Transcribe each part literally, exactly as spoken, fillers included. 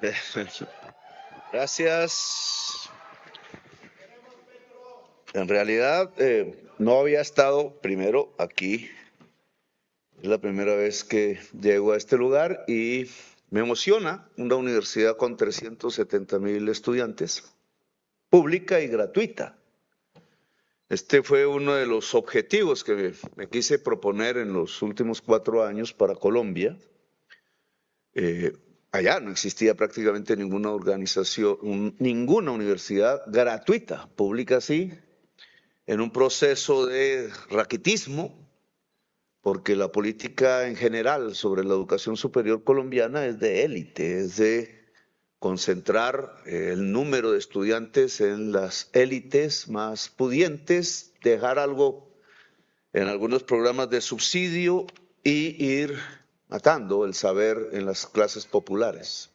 Gracias. En realidad, eh, no había estado primero aquí. Es la primera vez que llego a este lugar y me emociona una universidad con trescientos setenta mil estudiantes, pública y gratuita. Este fue uno de los objetivos que me, me quise proponer en los últimos cuatro años para Colombia. Eh, allá no existía prácticamente ninguna organización, un, ninguna universidad gratuita, pública sí, en un proceso de raquitismo, porque la política en general sobre la educación superior colombiana es de élite, es de concentrar el número de estudiantes en las élites más pudientes, dejar algo en algunos programas de subsidio y ir matando el saber en las clases populares.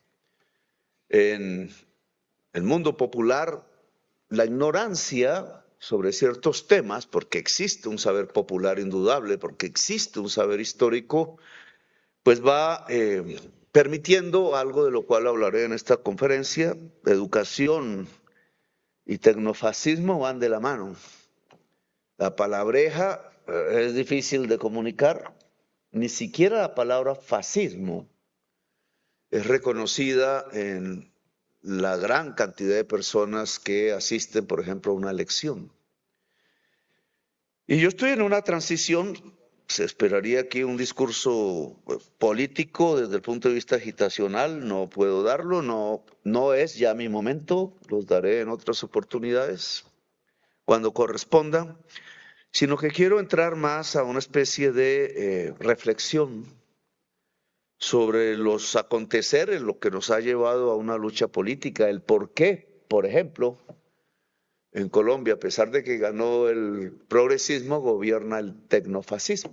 En el mundo popular, la ignorancia sobre ciertos temas, porque existe un saber popular indudable, porque existe un saber histórico, pues va eh, permitiendo algo de lo cual hablaré en esta conferencia. Educación y tecnofascismo van de la mano. La palabreja eh, es difícil de comunicar, ni siquiera la palabra fascismo es reconocida en la gran cantidad de personas que asisten, por ejemplo, a una elección. Y yo estoy en una transición, se esperaría aquí un discurso político desde el punto de vista agitacional, no puedo darlo, no, no es ya mi momento, los daré en otras oportunidades, cuando corresponda, sino que quiero entrar más a una especie de eh, reflexión sobre los aconteceres, lo que nos ha llevado a una lucha política, el por qué, por ejemplo, en Colombia, a pesar de que ganó el progresismo, gobierna el tecnofascismo.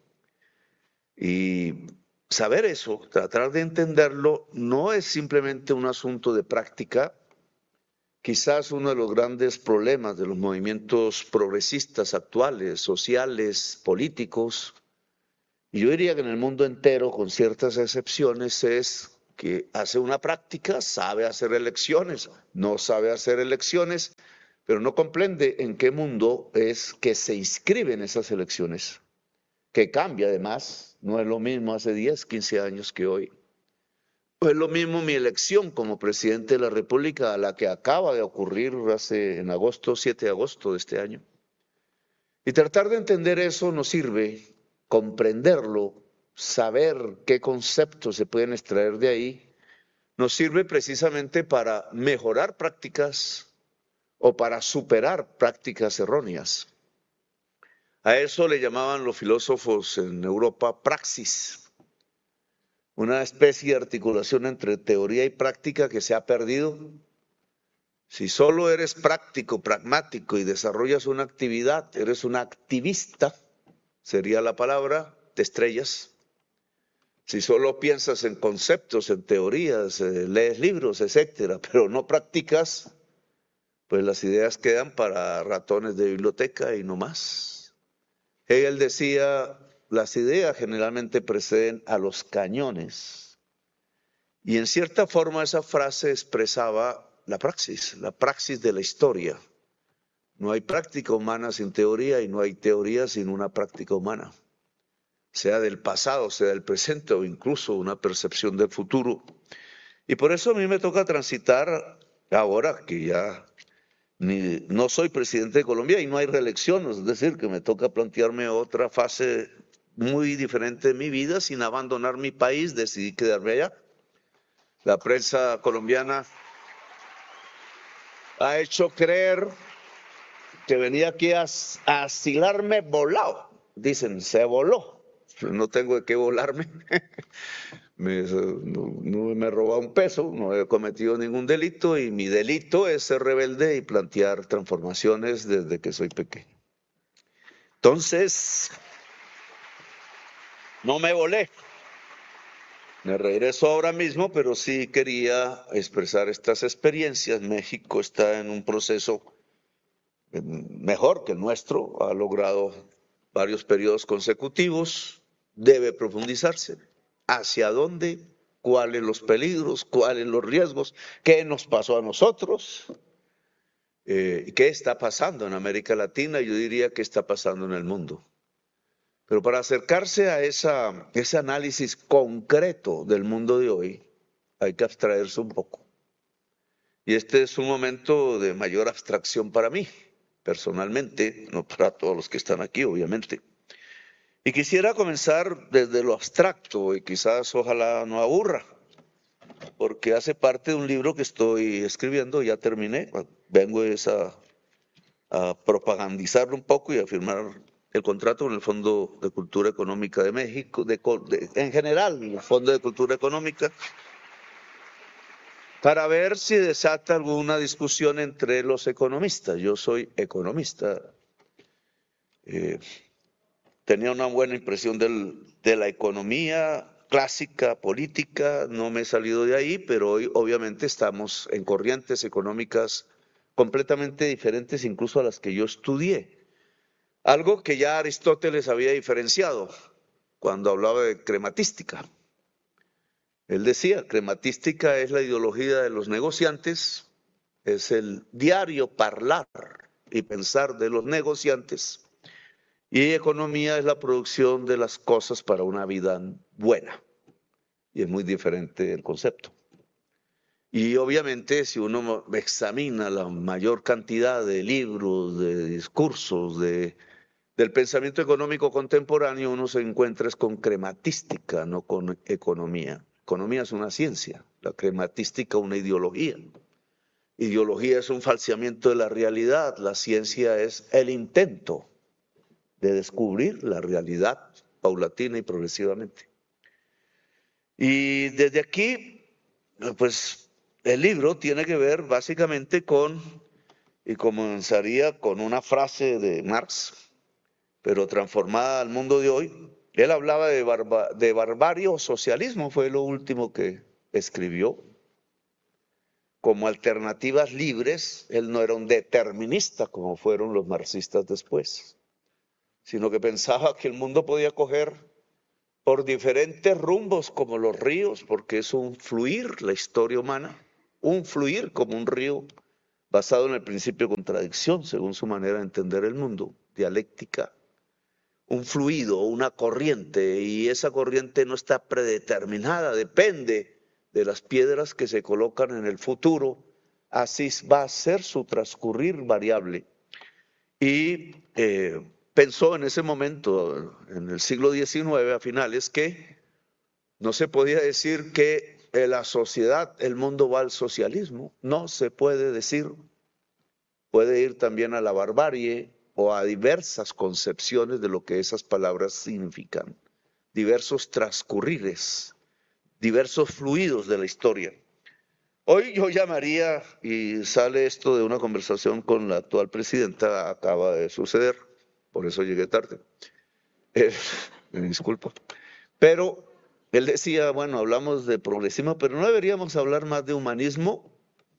Y saber eso, tratar de entenderlo, no es simplemente un asunto de práctica. Quizás uno de los grandes problemas de los movimientos progresistas actuales, sociales, políticos, y yo diría que en el mundo entero, con ciertas excepciones, es que hace una práctica, sabe hacer elecciones, no sabe hacer elecciones, pero no comprende en qué mundo es que se inscriben esas elecciones, que cambia además, no es lo mismo hace diez, quince años que hoy. No es lo mismo mi elección como presidente de la República a la que acaba de ocurrir hace en agosto, siete de agosto de este año. Y tratar de entender eso nos sirve, comprenderlo, saber qué conceptos se pueden extraer de ahí, nos sirve precisamente para mejorar prácticas o para superar prácticas erróneas. A eso le llamaban los filósofos en Europa praxis, una especie de articulación entre teoría y práctica que se ha perdido. Si solo eres práctico, pragmático y desarrollas una actividad, eres un activista, sería la palabra, te estrellas. Si solo piensas en conceptos, en teorías, eh, lees libros, etcétera, pero no practicas, pues las ideas quedan para ratones de biblioteca y no más. Hegel decía, las ideas generalmente preceden a los cañones. Y en cierta forma esa frase expresaba la praxis, la praxis de la historia. No hay práctica humana sin teoría y no hay teoría sin una práctica humana, sea del pasado, sea del presente o incluso una percepción del futuro. Y por eso a mí me toca transitar ahora que ya ni, no soy presidente de Colombia y no hay reelección, es decir, que me toca plantearme otra fase muy diferente de mi vida sin abandonar mi país, decidí quedarme allá. La prensa colombiana ha hecho creer que venía aquí a, a asilarme volado. Dicen, se voló. No tengo de qué volarme. me, no, no me he robado un peso, no he cometido ningún delito y mi delito es ser rebelde y plantear transformaciones desde que soy pequeño. Entonces, no me volé. Me regreso ahora mismo, pero sí quería expresar estas experiencias. México está en un proceso mejor que el nuestro, ha logrado varios periodos consecutivos, debe profundizarse. ¿Hacia dónde? cuáles los peligros, cuáles los riesgos, qué nos pasó a nosotros, eh, qué está pasando en América Latina, yo diría qué está pasando en el mundo. Pero para acercarse a esa, ese análisis concreto del mundo de hoy, hay que abstraerse un poco. Y este es un momento de mayor abstracción para mí, personalmente, no para todos los que están aquí, obviamente. Y quisiera comenzar desde lo abstracto, y quizás ojalá no aburra, porque hace parte de un libro que estoy escribiendo, ya terminé, vengo a, a propagandizarlo un poco y a firmar el contrato con el Fondo de Cultura Económica de México, de, de, en general, el Fondo de Cultura Económica, para ver si desata alguna discusión entre los economistas. Yo soy economista, eh, tenía una buena impresión del, de la economía clásica, política, no me he salido de ahí, pero hoy obviamente estamos en corrientes económicas completamente diferentes incluso a las que yo estudié. Algo que ya Aristóteles había diferenciado cuando hablaba de crematística. Él decía, crematística es la ideología de los negociantes, es el diario hablar y pensar de los negociantes, y economía es la producción de las cosas para una vida buena. Y es muy diferente el concepto. Y obviamente si uno examina la mayor cantidad de libros, de discursos, de, del pensamiento económico contemporáneo, uno se encuentra es con crematística, no con economía. Economía es una ciencia, la crematística una ideología. Ideología es un falseamiento de la realidad, la ciencia es el intento de descubrir la realidad paulatina y progresivamente. Y desde aquí, pues el libro tiene que ver básicamente con, y comenzaría con una frase de Marx, pero transformada al mundo de hoy. Él hablaba de, barba, de barbarie o socialismo, fue lo último que escribió. Como alternativas libres, él no era un determinista como fueron los marxistas después, sino que pensaba que el mundo podía coger por diferentes rumbos como los ríos, porque es un fluir la historia humana, un fluir como un río basado en el principio de contradicción, según su manera de entender el mundo, dialéctica, un fluido, una corriente, y esa corriente no está predeterminada, depende de las piedras que se colocan en el futuro, así va a ser su transcurrir variable. Y eh, pensó en ese momento, en el siglo diecinueve, a finales, que no se podía decir que en la sociedad, el mundo va al socialismo, no se puede decir, puede ir también a la barbarie o a diversas concepciones de lo que esas palabras significan, diversos transcurrires, diversos fluidos de la historia. Hoy yo llamaría, y sale esto de una conversación con la actual presidenta, acaba de suceder, por eso llegué tarde, eh, me disculpo, pero él decía, bueno, hablamos de progresismo, pero no deberíamos hablar más de humanismo,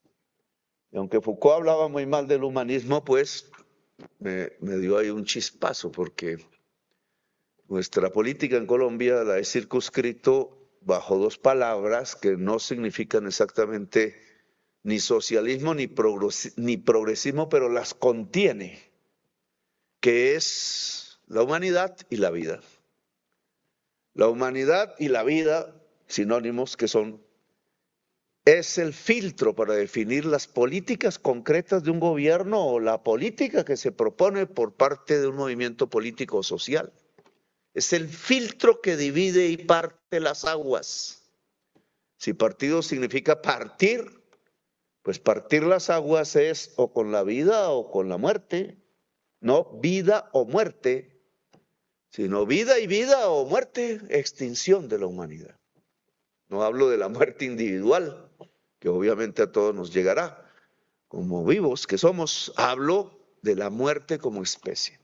y aunque Foucault hablaba muy mal del humanismo, pues me, me dio ahí un chispazo, porque nuestra política en Colombia la he circunscrito bajo dos palabras que no significan exactamente ni socialismo ni, progres, ni progresismo, pero las contiene, que es la humanidad y la vida. La humanidad y la vida, sinónimos que son, es el filtro para definir las políticas concretas de un gobierno o la política que se propone por parte de un movimiento político o social. Es el filtro que divide y parte las aguas. Si partido significa partir, pues partir las aguas es o con la vida o con la muerte, no vida o muerte, sino vida y vida o muerte, extinción de la humanidad. No hablo de la muerte individual, que obviamente a todos nos llegará, como vivos que somos, hablo de la muerte como especie,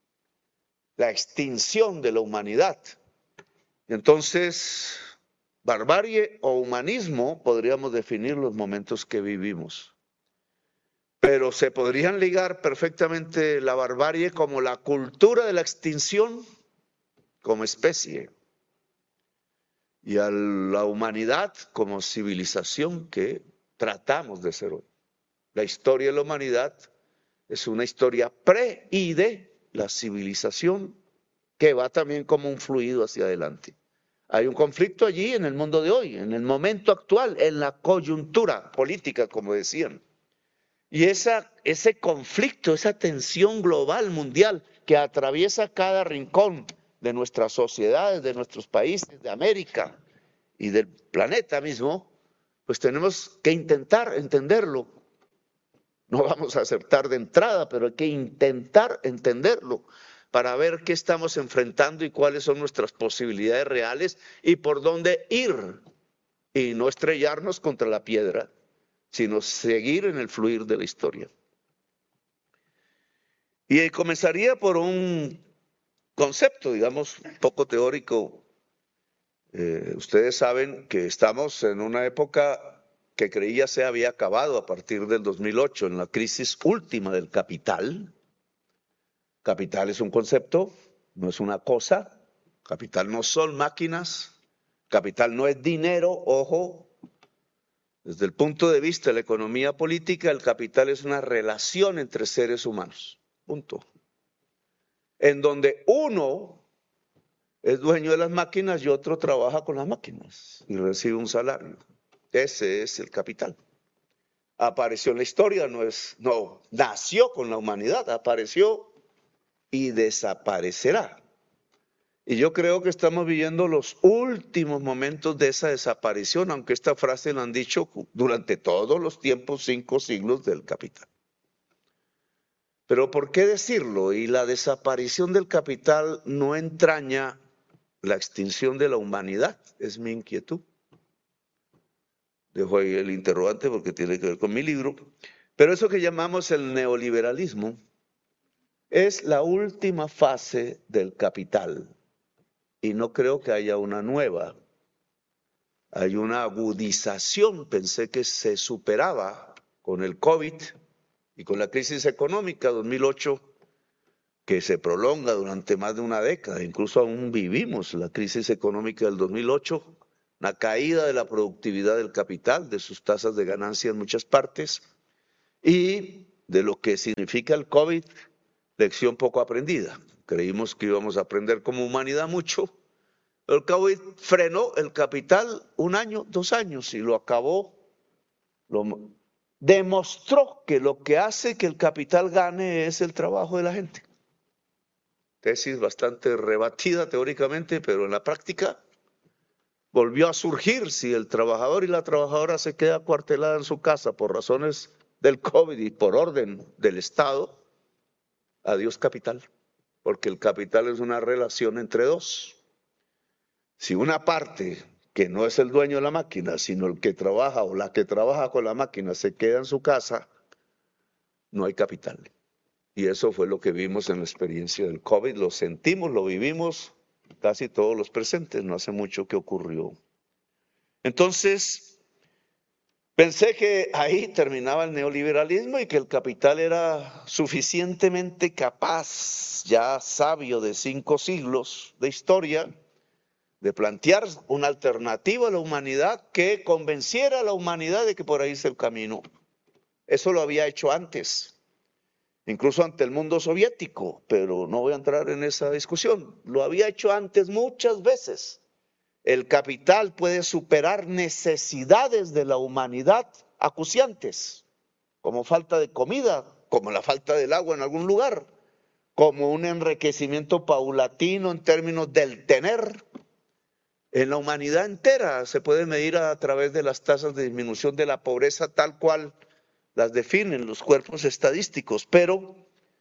la extinción de la humanidad. Entonces, barbarie o humanismo podríamos definir los momentos que vivimos, pero se podrían ligar perfectamente la barbarie como la cultura de la extinción como especie. y a la humanidad como civilización que tratamos de ser hoy. La historia de la humanidad es una historia pre y de la civilización que va también como un fluido hacia adelante. Hay un conflicto allí en el mundo de hoy, en el momento actual, en la coyuntura política, como decían. Y esa, ese conflicto, esa tensión global, mundial, que atraviesa cada rincón de nuestras sociedades, de nuestros países, de América y del planeta mismo, pues tenemos que intentar entenderlo. No vamos a aceptar de entrada, pero hay que intentar entenderlo para ver qué estamos enfrentando y cuáles son nuestras posibilidades reales y por dónde ir y no estrellarnos contra la piedra, sino seguir en el fluir de la historia. Y comenzaría por un concepto, digamos, un poco teórico. Eh, ustedes saben que estamos en una época que creía se había acabado a partir del dos mil ocho, en la crisis última del capital. Capital es un concepto, no es una cosa. Capital no son máquinas. Capital no es dinero, ojo. Desde el punto de vista de la economía política, el capital es una relación entre seres humanos. Punto. En donde uno es dueño de las máquinas y otro trabaja con las máquinas y recibe un salario. Ese es el capital. Apareció en la historia, no es, no, nació con la humanidad, apareció y desaparecerá. Y yo creo que estamos viviendo los últimos momentos de esa desaparición, aunque esta frase la han dicho durante todos los tiempos, cinco siglos del capital. Pero ¿por qué decirlo? Y la desaparición del capital no entraña la extinción de la humanidad, es mi inquietud. Dejo ahí el interrogante porque tiene que ver con mi libro. Pero eso que llamamos el neoliberalismo es la última fase del capital. Y no creo que haya una nueva. Hay una agudización, pensé que se superaba con el COVID y con la crisis económica dos mil ocho, que se prolonga durante más de una década. Incluso aún vivimos la crisis económica del dos mil ocho, una caída de la productividad del capital, de sus tasas de ganancia en muchas partes, y de lo que significa el COVID, lección poco aprendida. Creímos que íbamos a aprender como humanidad mucho. El COVID frenó el capital un año, dos años y lo acabó. Lo demostró que lo que hace que el capital gane es el trabajo de la gente. Tesis bastante rebatida teóricamente, pero en la práctica volvió a surgir. Si el trabajador y la trabajadora se queda acuartelada en su casa por razones del COVID y por orden del Estado, adiós capital, porque el capital es una relación entre dos. Si una parte que no es el dueño de la máquina, sino el que trabaja o la que trabaja con la máquina se queda en su casa, no hay capital. Y eso fue lo que vimos en la experiencia del COVID, lo sentimos, lo vivimos casi todos los presentes, no hace mucho que ocurrió. Entonces, pensé que ahí terminaba el neoliberalismo y que el capital era suficientemente capaz, ya sabio de cinco siglos de historia, de plantear una alternativa a la humanidad que convenciera a la humanidad de que por ahí es el camino. Eso lo había hecho antes, incluso ante el mundo soviético, pero no voy a entrar en esa discusión. Lo había hecho antes muchas veces. El capital puede superar necesidades de la humanidad acuciantes, como falta de comida, como la falta del agua en algún lugar, como un enriquecimiento paulatino en términos del tener. En la humanidad entera se puede medir a través de las tasas de disminución de la pobreza tal cual las definen los cuerpos estadísticos, pero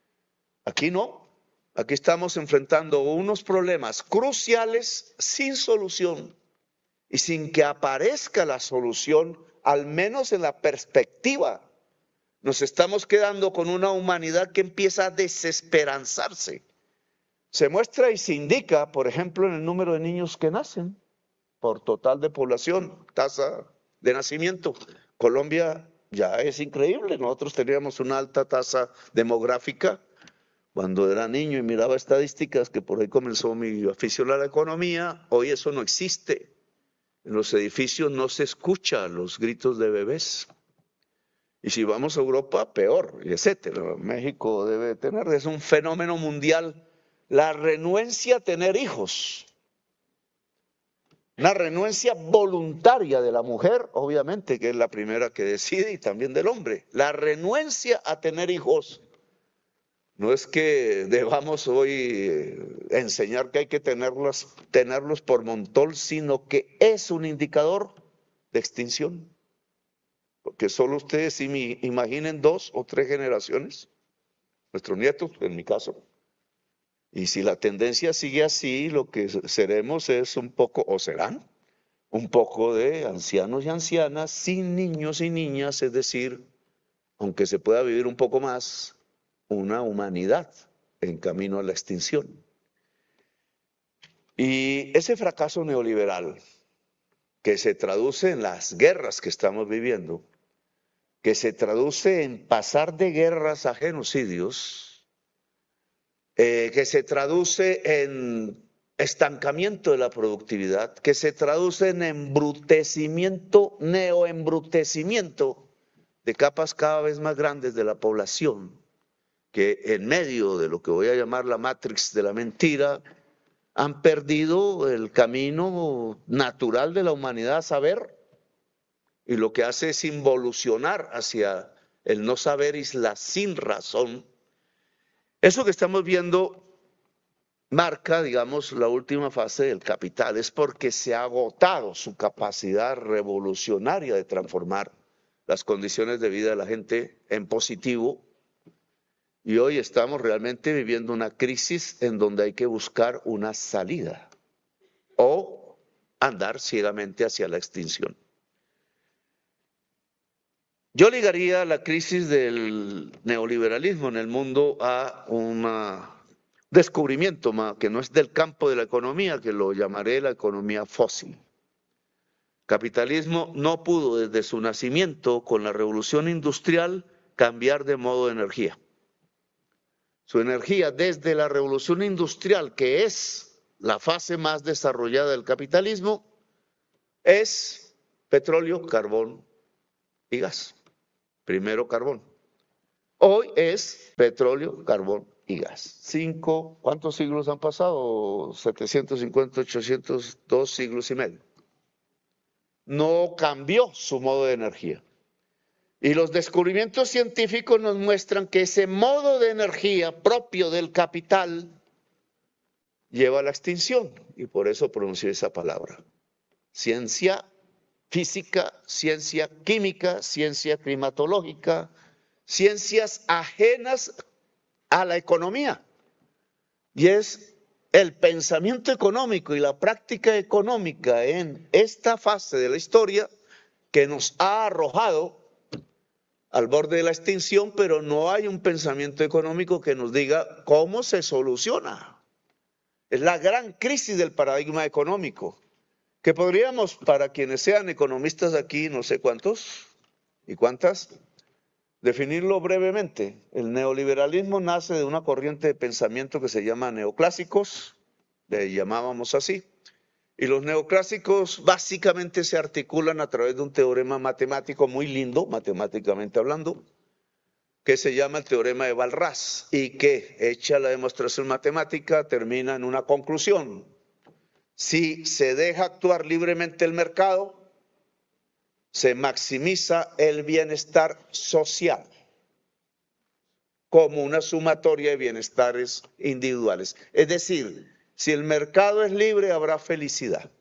aquí no. Aquí estamos enfrentando unos problemas cruciales sin solución y sin que aparezca la solución, al menos en la perspectiva. Nos estamos quedando con una humanidad que empieza a desesperanzarse. Se muestra y se indica, por ejemplo, en el número de niños que nacen por total de población, tasa de nacimiento. Colombia ya es increíble, nosotros teníamos una alta tasa demográfica cuando era niño y miraba estadísticas, que por ahí comenzó mi afición a la economía. Hoy eso no existe. En los edificios no se escuchan los gritos de bebés. Y si vamos a Europa, peor, etcétera. México debe tener, es un fenómeno mundial, la renuencia a tener hijos. Una renuencia voluntaria de la mujer, obviamente, que es la primera que decide, y también del hombre. La renuncia a tener hijos. No es que debamos hoy enseñar que hay que tenerlos, tenerlos por montón, sino que es un indicador de extinción. Porque solo ustedes imaginen dos o tres generaciones, nuestros nietos, en mi caso. Y si la tendencia sigue así, lo que seremos es un poco, o serán, un poco de ancianos y ancianas sin niños y niñas, es decir, aunque se pueda vivir un poco más, una humanidad en camino a la extinción. Y ese fracaso neoliberal, que se traduce en las guerras que estamos viviendo, que se traduce en pasar de guerras a genocidios, eh, que se traduce en estancamiento de la productividad, que se traduce en embrutecimiento, neoembrutecimiento de capas cada vez más grandes de la población, que en medio de lo que voy a llamar la matrix de la mentira, han perdido el camino natural de la humanidad a saber, y lo que hace es involucionar hacia el no saber y la sin razón. Eso que estamos viendo marca, digamos, la última fase del capital. Es porque se ha agotado su capacidad revolucionaria de transformar las condiciones de vida de la gente en positivo. Y hoy estamos realmente viviendo una crisis en donde hay que buscar una salida o andar ciegamente hacia la extinción. Yo ligaría la crisis del neoliberalismo en el mundo a un descubrimiento que no es del campo de la economía, que lo llamaré la economía fósil. Capitalismo no pudo desde su nacimiento con la revolución industrial cambiar de modo de energía. Su energía desde la revolución industrial, que es la fase más desarrollada del capitalismo, es petróleo, carbón y gas. Primero carbón. Hoy es petróleo, carbón y gas. Cinco, ¿cuántos siglos han pasado? setecientos cincuenta, ochocientos, dos siglos y medio. No cambió su modo de energía. Y los descubrimientos científicos nos muestran que ese modo de energía propio del capital lleva a la extinción. Y por eso pronuncié esa palabra. Ciencia física, ciencia química, ciencia climatológica, ciencias ajenas a la economía. Y es el pensamiento económico y la práctica económica en esta fase de la historia que nos ha arrojado al borde de la extinción, pero no hay un pensamiento económico que nos diga cómo se soluciona. Es la gran crisis del paradigma económico, que podríamos, para quienes sean economistas aquí, no sé cuántos y cuántas, definirlo brevemente. El neoliberalismo nace de una corriente de pensamiento que se llama neoclásicos, le llamábamos así, y los neoclásicos básicamente se articulan a través de un teorema matemático muy lindo, matemáticamente hablando, que se llama el teorema de Walras, y que, hecha la demostración matemática, termina en una conclusión. Si se deja actuar libremente el mercado, se maximiza el bienestar social como una sumatoria de bienestares individuales. Es decir, si el mercado es libre, habrá felicidad.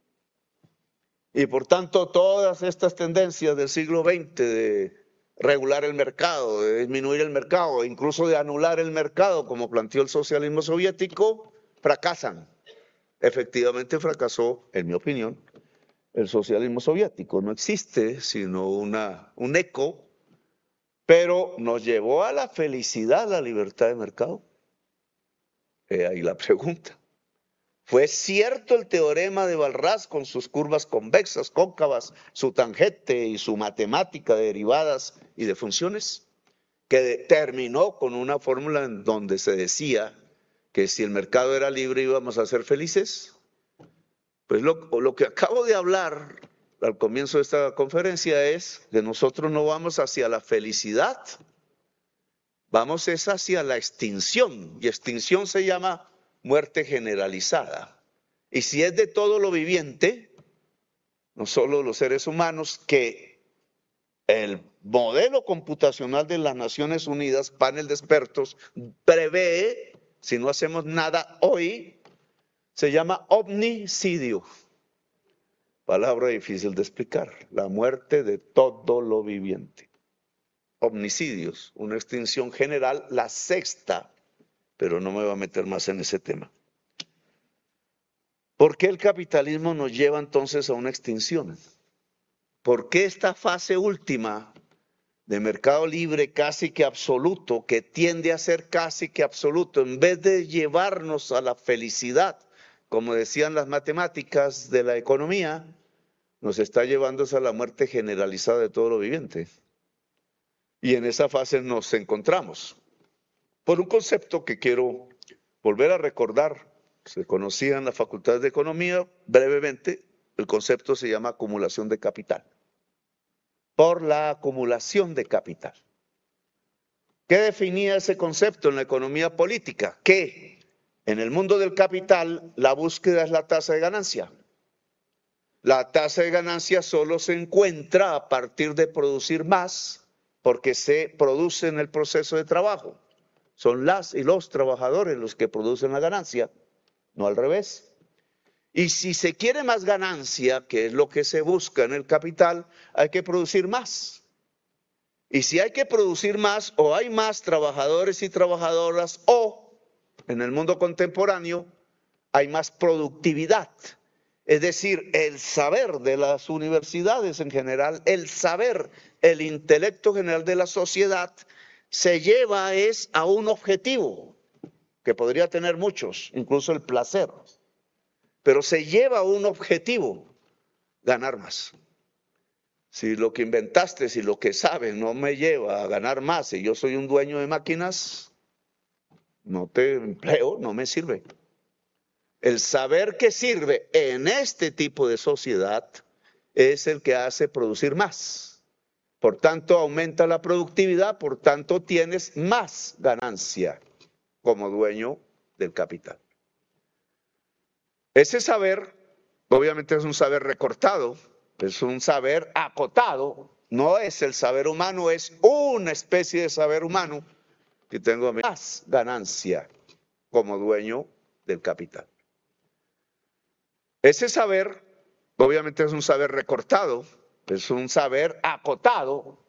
Y por tanto, todas estas tendencias del siglo veinte de regular el mercado, de disminuir el mercado, incluso de anular el mercado, como planteó el socialismo soviético, fracasan. Efectivamente fracasó, en mi opinión, el socialismo soviético. No existe sino una, un eco, pero nos llevó a la felicidad la libertad de mercado. Eh, ahí la pregunta. ¿Fue cierto el teorema de Walras con sus curvas convexas, cóncavas, su tangente y su matemática de derivadas y de funciones? Que terminó con una fórmula en donde se decía que si el mercado era libre íbamos a ser felices. Pues lo, lo que acabo de hablar al comienzo de esta conferencia es que nosotros no vamos hacia la felicidad, vamos es hacia la extinción, y extinción se llama muerte generalizada. Y si es de todo lo viviente, no solo los seres humanos, que el modelo computacional de las Naciones Unidas, panel de expertos, prevé, si no hacemos nada hoy, se llama omnicidio. Palabra difícil de explicar, la muerte de todo lo viviente. Omnicidios, una extinción general, la sexta, pero no me voy a meter más en ese tema. ¿Por qué el capitalismo nos lleva entonces a una extinción? ¿Por qué esta fase última de mercado libre casi que absoluto, que tiende a ser casi que absoluto, en vez de llevarnos a la felicidad, como decían las matemáticas de la economía, nos está llevando a la muerte generalizada de todo lo viviente? Y en esa fase nos encontramos por un concepto que quiero volver a recordar. Se conocía en la Facultad de Economía brevemente, el concepto se llama acumulación de capital. Por la acumulación de capital. ¿Qué definía ese concepto en la economía política? Que en el mundo del capital la búsqueda es la tasa de ganancia. La tasa de ganancia solo se encuentra a partir de producir más, porque se produce en el proceso de trabajo. Son las y los trabajadores los que producen la ganancia, no al revés. Y si se quiere más ganancia, que es lo que se busca en el capital, hay que producir más. Y si hay que producir más, o hay más trabajadores y trabajadoras, o en el mundo contemporáneo hay más productividad. Es decir, el saber de las universidades en general, el saber, el intelecto general de la sociedad, se lleva es a un objetivo, que podría tener muchos, incluso el placer, pero se lleva a un objetivo, ganar más. Si lo que inventaste, si lo que sabes no me lleva a ganar más, y yo soy un dueño de máquinas, no te empleo, no me sirve. El saber que sirve en este tipo de sociedad es el que hace producir más. Por tanto, aumenta la productividad, por tanto, tienes más ganancia como dueño del capital. Ese saber, obviamente es un saber recortado, es un saber acotado, no es el saber humano, es una especie de saber humano que tengo más ganancia como dueño del capital. Ese saber, obviamente es un saber recortado, es un saber acotado,